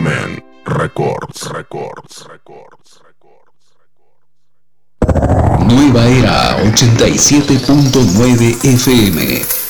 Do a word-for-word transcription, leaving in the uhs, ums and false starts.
Villamen Records, Records, Records, Records. Nueva Era ochenta y siete punto nueve F M.